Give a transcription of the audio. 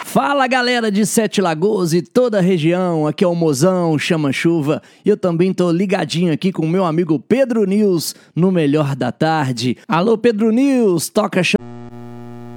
Fala galera de Sete Lagoas e toda a região, aqui é o Mozão, Chama Chuva, e eu também tô ligadinho aqui com o meu amigo Pedro News no Melhor da Tarde. Alô Pedro News, toca chama...